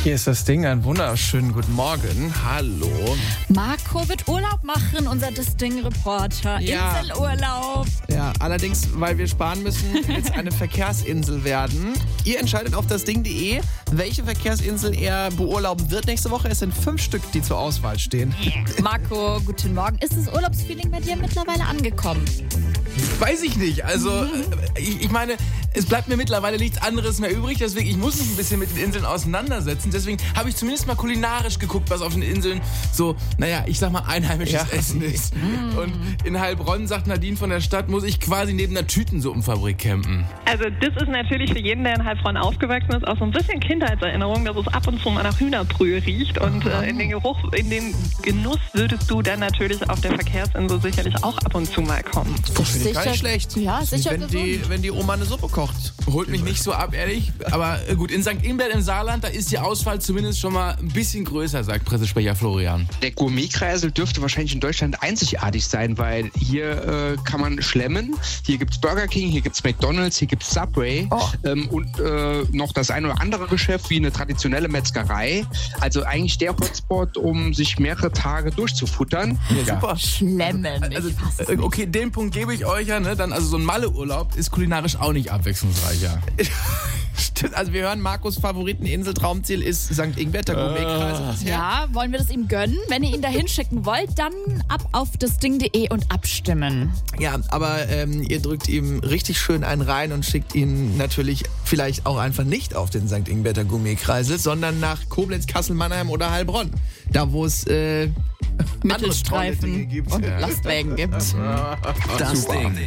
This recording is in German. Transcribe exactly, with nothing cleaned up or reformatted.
Hier ist das Ding, einen wunderschönen guten Morgen. Hallo. Marco wird Urlaub machen, unser Das Ding-Reporter. Ja. Inselurlaub. Ja, allerdings, weil wir sparen müssen, jetzt eine Verkehrsinsel werden. Ihr entscheidet auf das Ding punkt de, welche Verkehrsinsel er beurlauben wird nächste Woche. Es sind fünf Stück, die zur Auswahl stehen. Marco, guten Morgen. Ist das Urlaubsfeeling bei dir mittlerweile angekommen? Weiß ich nicht. Also, ich, ich meine, es bleibt mir mittlerweile nichts anderes mehr übrig. Deswegen, ich muss mich ein bisschen mit den Inseln auseinandersetzen. Deswegen habe ich zumindest mal kulinarisch geguckt, was auf den Inseln so, naja, ich sag mal, einheimisches Ja. Essen ist. Und in Heilbronn, sagt Nadine von der Stadt, muss ich quasi neben einer Tütensuppenfabrik campen. Also das ist natürlich für jeden, der in Heilbronn aufgewachsen ist, auch so ein bisschen Kindheitserinnerung, dass es ab und zu mal nach Hühnerbrühe riecht. Und äh, in den Geruch, in den Genuss würdest du dann natürlich auf der Verkehrsinsel sicherlich auch ab und zu mal kommen. Das finde ich gar nicht schlecht. Ja, sicher wenn die, gesund. wenn die Oma eine Suppe kocht. Holt mich nicht so ab, ehrlich. Aber äh, gut, in Sankt Ingbert im Saarland, da ist die Auswahl zumindest schon mal ein bisschen größer, sagt Pressesprecher Florian. Der Gourmetkreisel dürfte wahrscheinlich in Deutschland einzigartig sein, weil hier äh, kann man schlemmen. Hier gibt's Burger King, hier gibt's McDonald's, hier gibt's Subway Oh. ähm, und äh, noch das ein oder andere Geschäft wie eine traditionelle Metzgerei. Also eigentlich der Hotspot, um sich mehrere Tage durchzufuttern. Ja, super. Schlemmen. Also, Ich fass äh, okay, den Punkt gebe ich euch ja, ne? Dann, also so ein Malle-Urlaub ist kulinarisch auch nicht abwechslungsreicher. Stimmt, also wir hören, Markus Favoriten-Inseltraumziel ist Sankt Ingbert, der Gourmetkreis. Ja, wollen wir das ihm gönnen? Wenn ihr ihn da hinschicken wollt, dann ab auf das Ding punkt de und abstimmen. Ja, aber ähm, ihr drückt ihm richtig schön einen rein und schickt ihn natürlich vielleicht auch einfach nicht auf den Sankt Ingberter Gourmetkreisel, sondern nach Koblenz, Kassel, Mannheim oder Heilbronn. Da, wo es äh, andere tolle Dinge Mittelstreifen gibt. und Ja. Lastwagen gibt. Das Super. Ding.